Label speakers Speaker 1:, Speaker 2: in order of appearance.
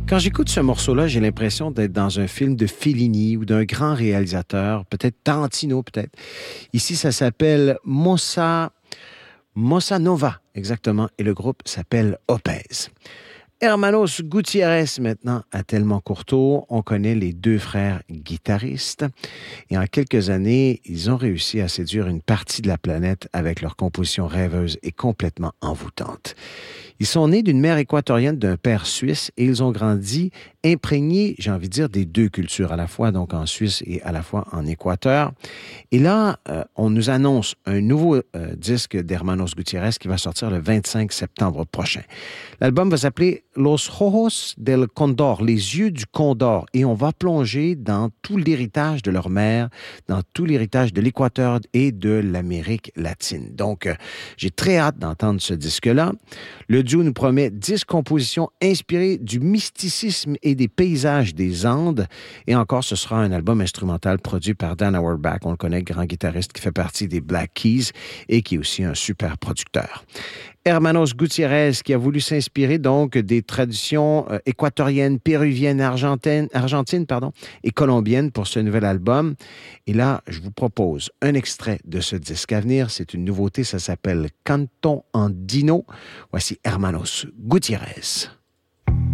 Speaker 1: Quand j'écoute ce morceau-là, j'ai l'impression d'être dans un film de Fellini ou d'un grand réalisateur, peut-être Tarantino, peut-être. Ici, ça s'appelle Mossa Nova, exactement, et le groupe s'appelle Opez. Hermanos Gutiérrez, maintenant, à Tellement Courteau. On connaît les deux frères guitaristes. Et en quelques années, ils ont réussi à séduire une partie de la planète avec leur composition rêveuse et complètement envoûtante. Ils sont nés d'une mère équatorienne, d'un père suisse, et ils ont grandi imprégnés, j'ai envie de dire, des deux cultures, à la fois donc en Suisse et à la fois en Équateur. Et là, on nous annonce un nouveau disque d'Hermanos Gutiérrez qui va sortir le 25 septembre prochain. L'album va s'appeler Los Ojos del Condor, les yeux du Condor, et on va plonger dans tout l'héritage de leur mère, dans tout l'héritage de l'Équateur et de l'Amérique latine. Donc, j'ai très hâte d'entendre ce disque-là. Le duo nous promet 10 compositions inspirées du mysticisme et des paysages des Andes. Et encore, ce sera un album instrumental produit par Dan Auerbach. On le connaît, grand guitariste qui fait partie des Black Keys et qui est aussi un super producteur. Hermanos Gutiérrez, qui a voulu s'inspirer donc des traditions équatoriennes, péruviennes, argentines, et colombiennes pour ce nouvel album. Et là, je vous propose un extrait de ce disque à venir. C'est une nouveauté, ça s'appelle Canton Andino. Voici Hermanos Gutiérrez.